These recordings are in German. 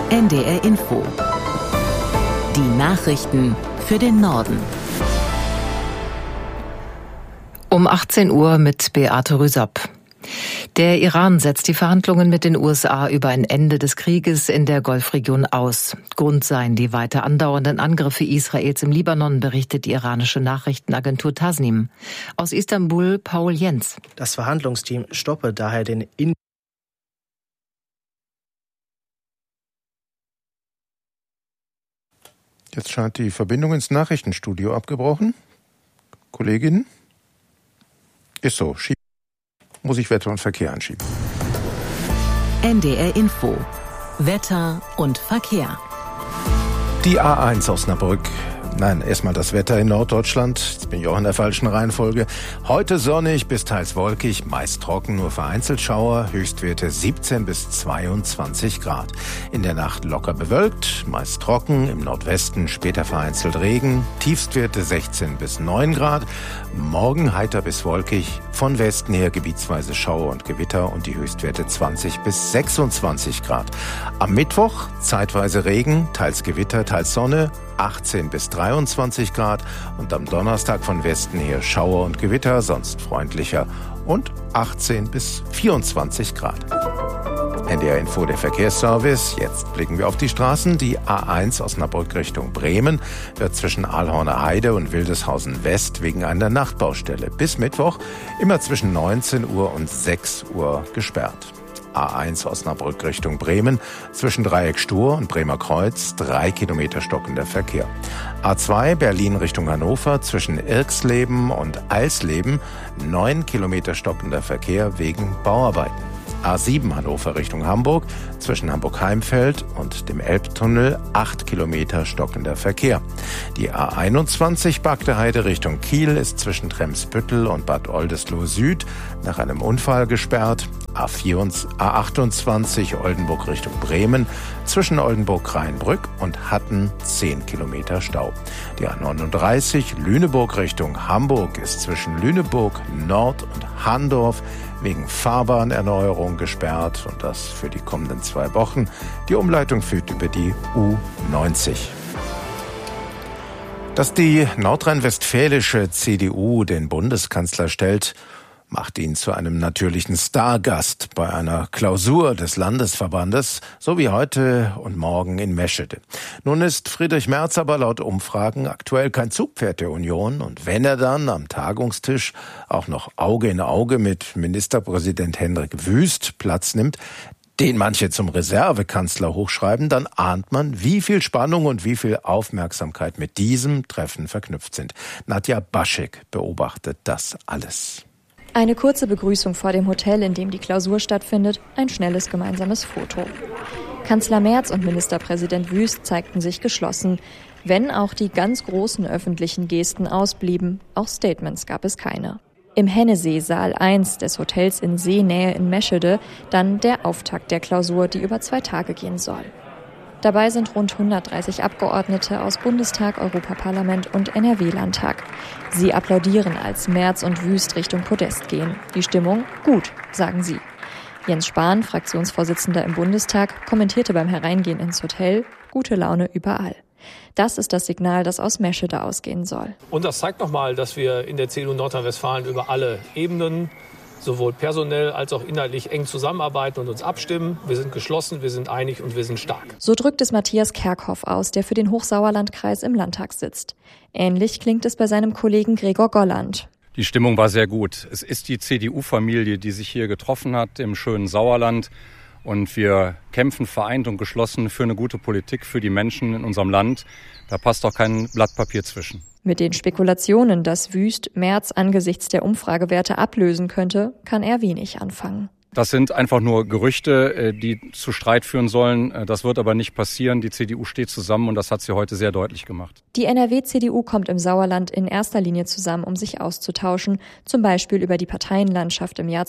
NDR Info. Die Nachrichten für den Norden. Um 18 Uhr mit Beate Rüsapp. Der Iran setzt die Verhandlungen mit den USA über ein Ende des Krieges in der Golfregion aus. Grund seien die weiter andauernden Angriffe Israels im Libanon, berichtet die iranische Nachrichtenagentur Tasnim. Aus Istanbul Paul Jens. Das Verhandlungsteam stoppe daher den Jetzt scheint die Verbindung ins Nachrichtenstudio abgebrochen. Kollegin? Ist so. Muss ich Wetter und Verkehr anschieben. NDR Info. Wetter und Verkehr. Die A1 Osnabrück. Nein, erstmal das Wetter in Norddeutschland. Jetzt bin ich auch in der falschen Reihenfolge. Heute sonnig bis teils wolkig, meist trocken, nur vereinzelt Schauer. Höchstwerte 17 bis 22 Grad. In der Nacht locker bewölkt, meist trocken. Im Nordwesten später vereinzelt Regen. Tiefstwerte 16 bis 9 Grad. Morgen heiter bis wolkig. Von Westen her gebietsweise Schauer und Gewitter und die Höchstwerte 20 bis 26 Grad. Am Mittwoch zeitweise Regen, teils Gewitter, teils Sonne. 18 bis 23 Grad und am Donnerstag von Westen her Schauer und Gewitter, sonst freundlicher und 18 bis 24 Grad. NDR Info, der Verkehrsservice. Jetzt blicken wir auf die Straßen. Die A1 Osnabrück Richtung Bremen wird zwischen Ahlhorner Heide und Wildeshausen West wegen einer Nachtbaustelle bis Mittwoch immer zwischen 19 Uhr und 6 Uhr gesperrt. A1 Osnabrück Richtung Bremen, zwischen Dreieck Stur und Bremer Kreuz, 3 Kilometer stockender Verkehr. A2 Berlin Richtung Hannover, zwischen Irxleben und Eisleben, 9 Kilometer stockender Verkehr wegen Bauarbeiten. A7 Hannover Richtung Hamburg, zwischen Hamburg-Heimfeld und dem Elbtunnel 8 Kilometer stockender Verkehr. Die A21 Bagdeheide Richtung Kiel ist zwischen Tremsbüttel und Bad Oldesloe Süd nach einem Unfall gesperrt. A28 Oldenburg Richtung Bremen, zwischen Oldenburg-Kraienbrück und Hatten 10 Kilometer Stau. Die A39 Lüneburg Richtung Hamburg ist zwischen Lüneburg Nord und Handorf wegen Fahrbahnerneuerung gesperrt und das für die kommenden 2 Wochen. Die Umleitung führt über die U90. Dass die nordrhein-westfälische CDU den Bundeskanzler stellt, macht ihn zu einem natürlichen Stargast bei einer Klausur des Landesverbandes, so wie heute und morgen in Meschede. Nun ist Friedrich Merz aber laut Umfragen aktuell kein Zugpferd der Union und wenn er dann am Tagungstisch auch noch Auge in Auge mit Ministerpräsident Hendrik Wüst Platz nimmt, den manche zum Reservekanzler hochschreiben, dann ahnt man, wie viel Spannung und wie viel Aufmerksamkeit mit diesem Treffen verknüpft sind. Nadja Baschek beobachtet das alles. Eine kurze Begrüßung vor dem Hotel, in dem die Klausur stattfindet, ein schnelles gemeinsames Foto. Kanzler Merz und Ministerpräsident Wüst zeigten sich geschlossen, wenn auch die ganz großen öffentlichen Gesten ausblieben, auch Statements gab es keine. Im Hennessee-Saal 1 des Hotels in Seenähe in Meschede dann der Auftakt der Klausur, die über 2 Tage gehen soll. Dabei sind rund 130 Abgeordnete aus Bundestag, Europaparlament und NRW-Landtag. Sie applaudieren, als Merz und Wüst Richtung Podest gehen. Die Stimmung gut, sagen sie. Jens Spahn, Fraktionsvorsitzender im Bundestag, kommentierte beim Hereingehen ins Hotel: gute Laune überall. Das ist das Signal, das aus Meschede ausgehen soll. Und das zeigt nochmal, dass wir in der CDU Nordrhein-Westfalen über alle Ebenen, sowohl personell als auch inhaltlich, eng zusammenarbeiten und uns abstimmen. Wir sind geschlossen, wir sind einig und wir sind stark. So drückt es Matthias Kerkhoff aus, der für den Hochsauerlandkreis im Landtag sitzt. Ähnlich klingt es bei seinem Kollegen Gregor Golland. Die Stimmung war sehr gut. Es ist die CDU-Familie, die sich hier getroffen hat im schönen Sauerland. Und wir kämpfen vereint und geschlossen für eine gute Politik für die Menschen in unserem Land. Da passt auch kein Blatt Papier zwischen. Mit den Spekulationen, dass Wüst Merz angesichts der Umfragewerte ablösen könnte, kann er wenig anfangen. Das sind einfach nur Gerüchte, die zu Streit führen sollen. Das wird aber nicht passieren. Die CDU steht zusammen und das hat sie heute sehr deutlich gemacht. Die NRW-CDU kommt im Sauerland in erster Linie zusammen, um sich auszutauschen, zum Beispiel über die Parteienlandschaft im Jahr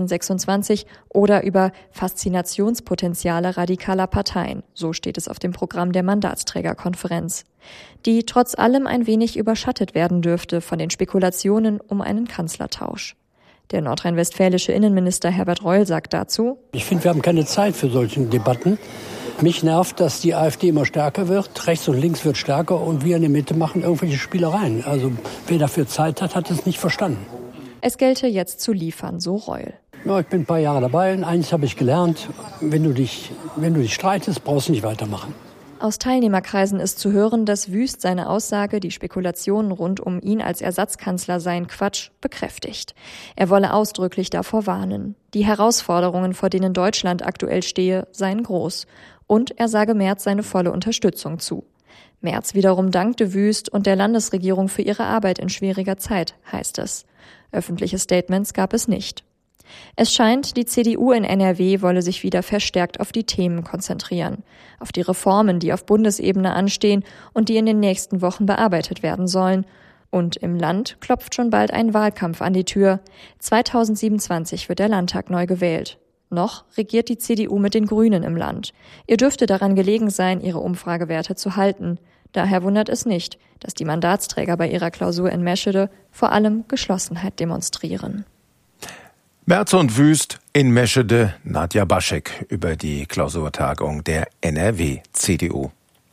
2026 oder über Faszinationspotenziale radikaler Parteien. So steht es auf dem Programm der Mandatsträgerkonferenz, die trotz allem ein wenig überschattet werden dürfte von den Spekulationen um einen Kanzlertausch. Der nordrhein-westfälische Innenminister Herbert Reul sagt dazu: Ich finde, wir haben keine Zeit für solche Debatten. Mich nervt, dass die AfD immer stärker wird. Rechts und links wird stärker und wir in der Mitte machen irgendwelche Spielereien. Also wer dafür Zeit hat, hat es nicht verstanden. Es gelte jetzt zu liefern, so Reul. Ja, ich bin ein paar Jahre dabei und eines habe ich gelernt. Wenn du dich streitest, brauchst du nicht weitermachen. Aus Teilnehmerkreisen ist zu hören, dass Wüst seine Aussage, die Spekulationen rund um ihn als Ersatzkanzler seien Quatsch, bekräftigt. Er wolle ausdrücklich davor warnen. Die Herausforderungen, vor denen Deutschland aktuell stehe, seien groß. Und er sage Merz seine volle Unterstützung zu. Merz wiederum dankte Wüst und der Landesregierung für ihre Arbeit in schwieriger Zeit, heißt es. Öffentliche Statements gab es nicht. Es scheint, die CDU in NRW wolle sich wieder verstärkt auf die Themen konzentrieren, auf die Reformen, die auf Bundesebene anstehen und die in den nächsten Wochen bearbeitet werden sollen. Und im Land klopft schon bald ein Wahlkampf an die Tür. 2027 wird der Landtag neu gewählt. Noch regiert die CDU mit den Grünen im Land. Ihr dürfte daran gelegen sein, ihre Umfragewerte zu halten. Daher wundert es nicht, dass die Mandatsträger bei ihrer Klausur in Meschede vor allem Geschlossenheit demonstrieren. Merz und Wüst in Meschede, Nadja Baschek über die Klausurtagung der NRW-CDU.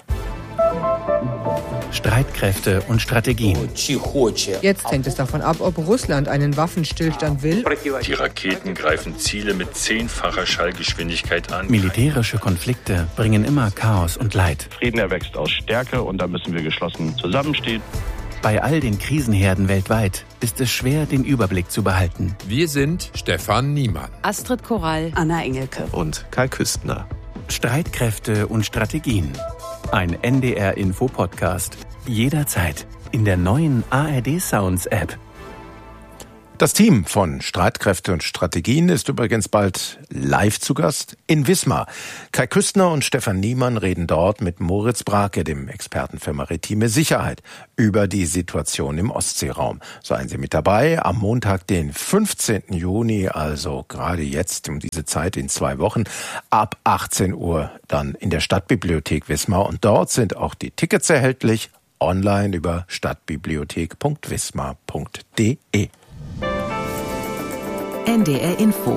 Streitkräfte und Strategien. Jetzt hängt es davon ab, ob Russland einen Waffenstillstand will. Die Raketen greifen Ziele mit 10-facher Schallgeschwindigkeit an. Militärische Konflikte bringen immer Chaos und Leid. Frieden erwächst aus Stärke und da müssen wir geschlossen zusammenstehen. Bei all den Krisenherden weltweit ist es schwer, den Überblick zu behalten. Wir sind Stefan Niemann, Astrid Korall, Anna Engelke und Kai Küstner. Streitkräfte und Strategien. Ein NDR-Info-Podcast. Jederzeit in der neuen ARD Sounds App. Das Team von Streitkräfte und Strategien ist übrigens bald live zu Gast in Wismar. Kai Küstner und Stefan Niemann reden dort mit Moritz Brake, dem Experten für maritime Sicherheit, über die Situation im Ostseeraum. Seien Sie mit dabei am Montag, den 15. Juni, also gerade jetzt um diese Zeit in 2 Wochen, ab 18 Uhr dann in der Stadtbibliothek Wismar. Und dort sind auch die Tickets erhältlich, online über stadtbibliothek.wismar.de. NDR Info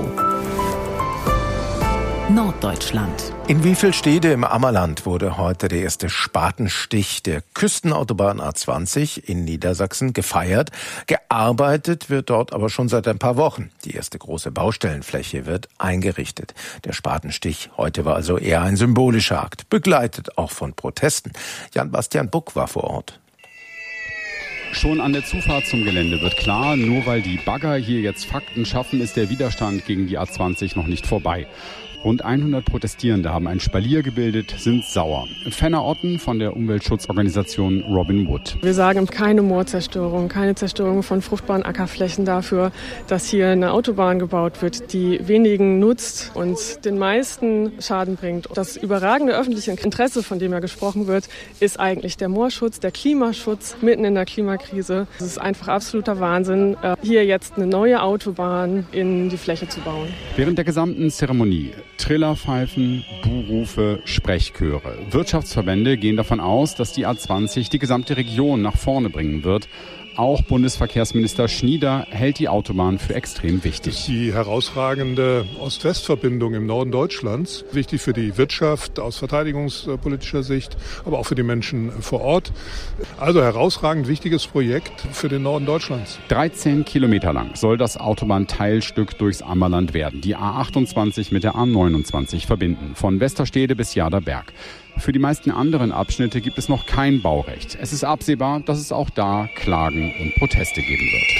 Norddeutschland. In wie viel Städte im Ammerland wurde heute der erste Spatenstich der Küstenautobahn A20 in Niedersachsen gefeiert? Gearbeitet wird dort aber schon seit ein paar Wochen. Die erste große Baustellenfläche wird eingerichtet. Der Spatenstich heute war also eher ein symbolischer Akt, begleitet auch von Protesten. Jan-Bastian Buck war vor Ort. Schon an der Zufahrt zum Gelände wird klar, nur weil die Bagger hier jetzt Fakten schaffen, ist der Widerstand gegen die A20 noch nicht vorbei. Rund 100 Protestierende haben ein Spalier gebildet, sind sauer. Fenner Otten von der Umweltschutzorganisation Robin Wood. Wir sagen keine Moorzerstörung, keine Zerstörung von fruchtbaren Ackerflächen dafür, dass hier eine Autobahn gebaut wird, die wenigen nutzt und den meisten Schaden bringt. Das überragende öffentliche Interesse, von dem ja gesprochen wird, ist eigentlich der Moorschutz, der Klimaschutz mitten in der Klimakrise. Es ist einfach absoluter Wahnsinn, hier jetzt eine neue Autobahn in die Fläche zu bauen. Während der gesamten Zeremonie Trillerpfeifen, Buhrufe, Sprechchöre. Wirtschaftsverbände gehen davon aus, dass die A20 die gesamte Region nach vorne bringen wird. Auch Bundesverkehrsminister Schnieder hält die Autobahn für extrem wichtig. Das ist die herausragende Ost-West-Verbindung im Norden Deutschlands. Wichtig für die Wirtschaft aus verteidigungspolitischer Sicht, aber auch für die Menschen vor Ort. Also herausragend wichtiges Projekt für den Norden Deutschlands. 13 Kilometer lang soll das Autobahnteilstück durchs Ammerland werden. Die A28 mit der A29 verbinden. Von Westerstede bis Jaderberg. Für die meisten anderen Abschnitte gibt es noch kein Baurecht. Es ist absehbar, dass es auch da Klagen und Proteste geben wird.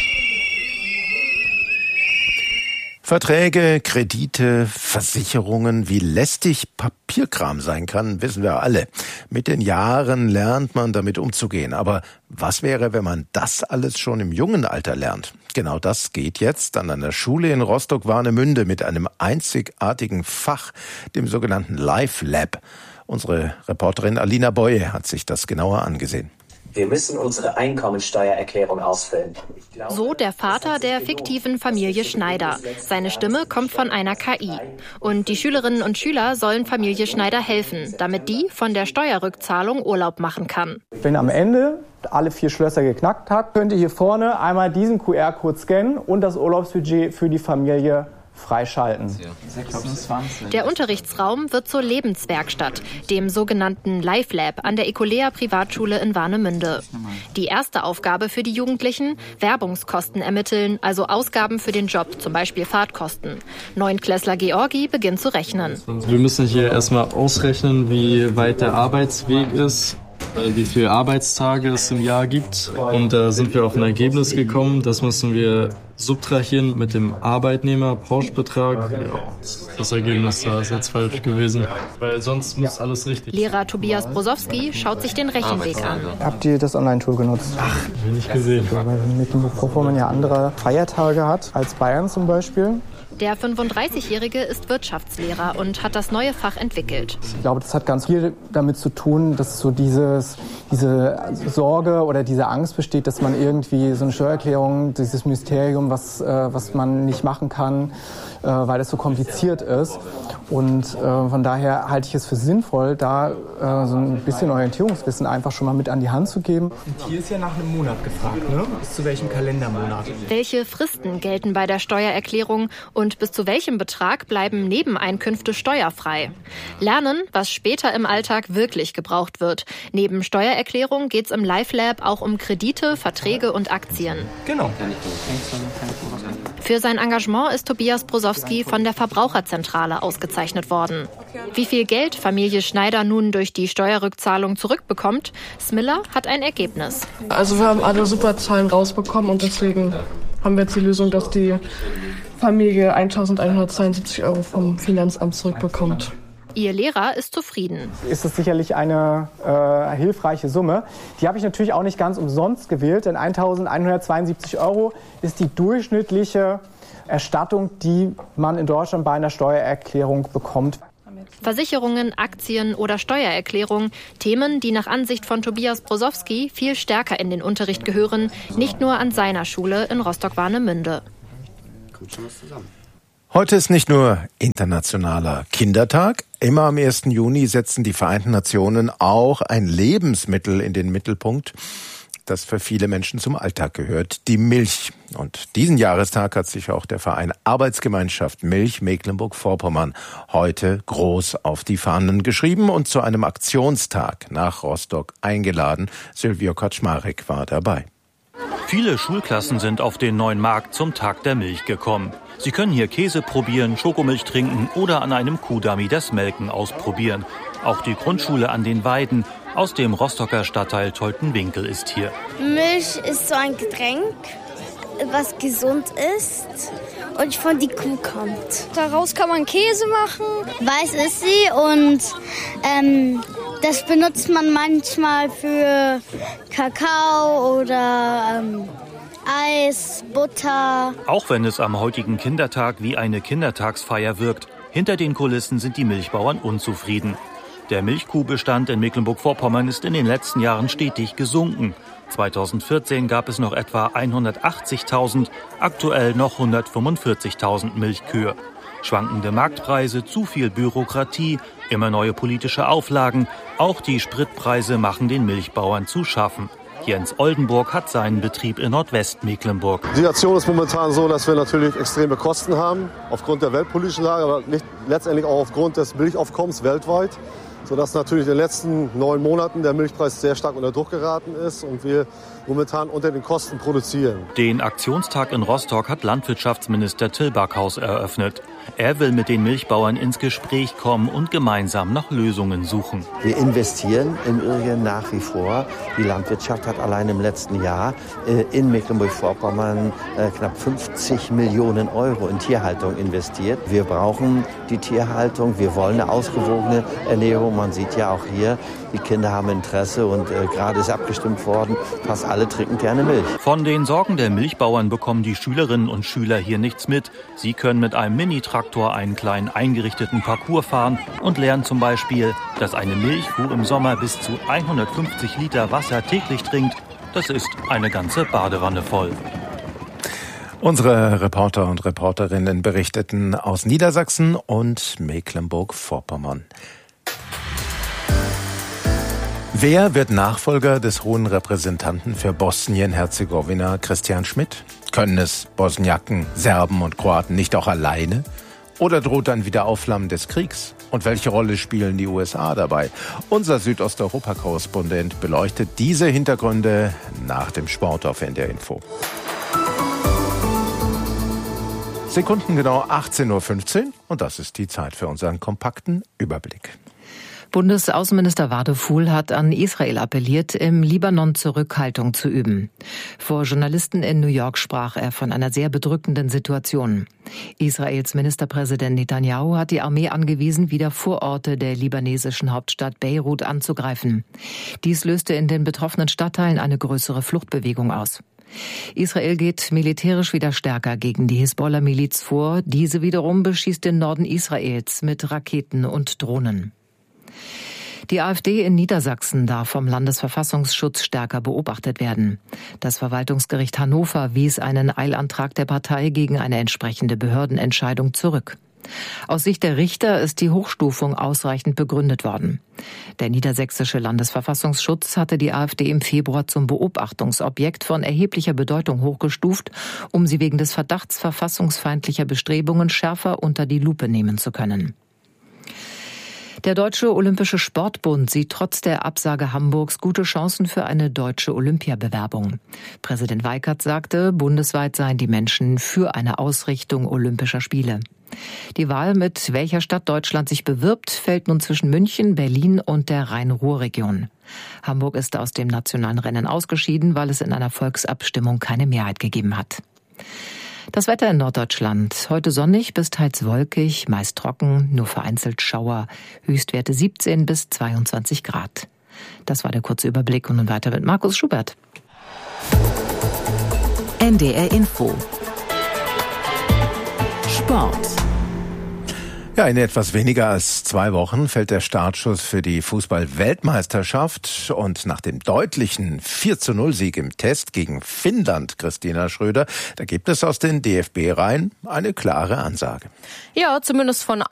Verträge, Kredite, Versicherungen, wie lästig Papierkram sein kann, wissen wir alle. Mit den Jahren lernt man damit umzugehen. Aber was wäre, wenn man das alles schon im jungen Alter lernt? Genau das geht jetzt an einer Schule in Rostock-Warnemünde mit einem einzigartigen Fach, dem sogenannten Life Lab. Unsere Reporterin Alina Boye hat sich das genauer angesehen. Wir müssen unsere Einkommensteuererklärung ausfüllen. So der Vater der fiktiven Familie Schneider. Seine Stimme kommt von einer KI. Und die Schülerinnen und Schüler sollen Familie Schneider helfen, damit die von der Steuerrückzahlung Urlaub machen kann. Wenn am Ende alle 4 Schlösser geknackt hat, könnt ihr hier vorne einmal diesen QR-Code scannen und das Urlaubsbudget für die Familie freischalten. 26. Der Unterrichtsraum wird zur Lebenswerkstatt, dem sogenannten Life Lab an der Ecolea Privatschule in Warnemünde. Die erste Aufgabe für die Jugendlichen: Werbungskosten ermitteln, also Ausgaben für den Job, zum Beispiel Fahrtkosten. Neunklässler Georgi beginnt zu rechnen. Wir müssen hier erstmal ausrechnen, wie weit der Arbeitsweg ist, wie viele Arbeitstage es im Jahr gibt. Und da sind wir auf ein Ergebnis gekommen. Das müssen wir subtrahieren mit dem Arbeitnehmer-Pauschbetrag. Ja, das Ergebnis da ist jetzt falsch gewesen, weil sonst muss alles richtig. Lehrer Tobias Brosowski schaut sich den Rechenweg an. Habt ihr das Online-Tool genutzt? Ach, hab ich nicht gesehen. Weil Mecklenburg-Vorpommern ja andere Feiertage hat als Bayern zum Beispiel. Der 35-Jährige ist Wirtschaftslehrer und hat das neue Fach entwickelt. Ich glaube, das hat ganz viel damit zu tun, dass so diese Sorge oder diese Angst besteht, dass man irgendwie so eine Steuererklärung, dieses Mysterium, was man nicht machen kann, weil es so kompliziert ist. Und von daher halte ich es für sinnvoll, da so ein bisschen Orientierungswissen einfach schon mal mit an die Hand zu geben. Und hier ist ja nach einem Monat gefragt, ne? Bis zu welchem Kalendermonat? Welche Fristen gelten bei der Steuererklärung und bis zu welchem Betrag bleiben Nebeneinkünfte steuerfrei? Lernen, was später im Alltag wirklich gebraucht wird. Neben Steuererklärung geht es im Life Lab auch um Kredite, Verträge und Aktien. Genau. Für sein Engagement ist Tobias Brosowski von der Verbraucherzentrale ausgezeichnet worden. Wie viel Geld Familie Schneider nun durch die Steuerrückzahlung zurückbekommt, Smiller hat ein Ergebnis. Also wir haben alle super Zahlen rausbekommen und deswegen haben wir jetzt die Lösung, dass die Familie 1.172 € vom Finanzamt zurückbekommt. Ihr Lehrer ist zufrieden. Ist es sicherlich eine hilfreiche Summe. Die habe ich natürlich auch nicht ganz umsonst gewählt, denn 1.172 € ist die durchschnittliche Erstattung, die man in Deutschland bei einer Steuererklärung bekommt. Versicherungen, Aktien oder Steuererklärung, Themen, die nach Ansicht von Tobias Brosowski viel stärker in den Unterricht gehören, nicht nur an seiner Schule in Rostock-Warnemünde. Heute ist nicht nur Internationaler Kindertag. Immer am 1. Juni setzen die Vereinten Nationen auch ein Lebensmittel in den Mittelpunkt, das für viele Menschen zum Alltag gehört, die Milch. Und diesen Jahrestag hat sich auch der Verein Arbeitsgemeinschaft Milch Mecklenburg-Vorpommern heute groß auf die Fahnen geschrieben und zu einem Aktionstag nach Rostock eingeladen. Sylvio Kaczmarek war dabei. Viele Schulklassen sind auf den neuen Markt zum Tag der Milch gekommen. Sie können hier Käse probieren, Schokomilch trinken oder an einem Kuhdummy das Melken ausprobieren. Auch die Grundschule an den Weiden aus dem Rostocker Stadtteil Toltenwinkel ist hier. Milch ist so ein Getränk, was gesund ist und von die Kuh kommt. Daraus kann man Käse machen. Weiß ist sie und das benutzt man manchmal für Kakao oder Eis, Butter. Auch wenn es am heutigen Kindertag wie eine Kindertagsfeier wirkt, hinter den Kulissen sind die Milchbauern unzufrieden. Der Milchkuhbestand in Mecklenburg-Vorpommern ist in den letzten Jahren stetig gesunken. 2014 gab es noch etwa 180.000, aktuell noch 145.000 Milchkühe. Schwankende Marktpreise, zu viel Bürokratie, immer neue politische Auflagen, auch die Spritpreise machen den Milchbauern zu schaffen. Jens Oldenburg hat seinen Betrieb in Nordwestmecklenburg. Die Situation ist momentan so, dass wir natürlich extreme Kosten haben, aufgrund der weltpolitischen Lage, aber letztendlich auch aufgrund des Milchaufkommens weltweit, sodass natürlich in den letzten 9 Monaten der Milchpreis sehr stark unter Druck geraten ist und wir momentan unter den Kosten produzieren. Den Aktionstag in Rostock hat Landwirtschaftsminister Till Backhaus eröffnet. Er will mit den Milchbauern ins Gespräch kommen und gemeinsam nach Lösungen suchen. Wir investieren im Übrigen nach wie vor. Die Landwirtschaft hat allein im letzten Jahr in Mecklenburg-Vorpommern knapp 50 Millionen € in Tierhaltung investiert. Wir brauchen die Tierhaltung, wir wollen eine ausgewogene Ernährung. Man sieht ja auch hier, die Kinder haben Interesse und gerade ist abgestimmt worden, fast alle trinken gerne Milch. Von den Sorgen der Milchbauern bekommen die Schülerinnen und Schüler hier nichts mit. Sie können mit einem Mini-Traktor einen kleinen eingerichteten Parcours fahren und lernen zum Beispiel, dass eine Milchkuh im Sommer bis zu 150 Liter Wasser täglich trinkt. Das ist eine ganze Badewanne voll. Unsere Reporter und Reporterinnen berichteten aus Niedersachsen und Mecklenburg-Vorpommern. Wer wird Nachfolger des Hohen Repräsentanten für Bosnien-Herzegowina Christian Schmidt? Können es Bosniaken, Serben und Kroaten nicht auch alleine? Oder droht dann wieder Aufflammen des Kriegs? Und welche Rolle spielen die USA dabei? Unser Südosteuropa-Korrespondent beleuchtet diese Hintergründe nach dem Sport auf NDR Info. Sekundengenau 18:15 Uhr und das ist die Zeit für unseren kompakten Überblick. Bundesaußenminister Wadefuhl hat an Israel appelliert, im Libanon Zurückhaltung zu üben. Vor Journalisten in New York sprach er von einer sehr bedrückenden Situation. Israels Ministerpräsident Netanyahu hat die Armee angewiesen, wieder Vororte der libanesischen Hauptstadt Beirut anzugreifen. Dies löste in den betroffenen Stadtteilen eine größere Fluchtbewegung aus. Israel geht militärisch wieder stärker gegen die Hisbollah-Miliz vor. Diese wiederum beschießt den Norden Israels mit Raketen und Drohnen. Die AfD in Niedersachsen darf vom Landesverfassungsschutz stärker beobachtet werden. Das Verwaltungsgericht Hannover wies einen Eilantrag der Partei gegen eine entsprechende Behördenentscheidung zurück. Aus Sicht der Richter ist die Hochstufung ausreichend begründet worden. Der niedersächsische Landesverfassungsschutz hatte die AfD im Februar zum Beobachtungsobjekt von erheblicher Bedeutung hochgestuft, um sie wegen des Verdachts verfassungsfeindlicher Bestrebungen schärfer unter die Lupe nehmen zu können. Der Deutsche Olympische Sportbund sieht trotz der Absage Hamburgs gute Chancen für eine deutsche Olympiabewerbung. Präsident Weikert sagte, bundesweit seien die Menschen für eine Ausrichtung Olympischer Spiele. Die Wahl, mit welcher Stadt Deutschland sich bewirbt, fällt nun zwischen München, Berlin und der Rhein-Ruhr-Region. Hamburg ist aus dem nationalen Rennen ausgeschieden, weil es in einer Volksabstimmung keine Mehrheit gegeben hat. Das Wetter in Norddeutschland. Heute sonnig bis teils wolkig, meist trocken, nur vereinzelt Schauer. Höchstwerte 17 bis 22 Grad. Das war der kurze Überblick und nun weiter mit Markus Schubert. NDR Info. Sport. Ja, in etwas weniger als 2 Wochen fällt der Startschuss für die Fußball-Weltmeisterschaft und nach dem deutlichen 4:0-Sieg im Test gegen Finnland, Christina Schröder, da gibt es aus den DFB-Reihen eine klare Ansage. Ja, zumindest von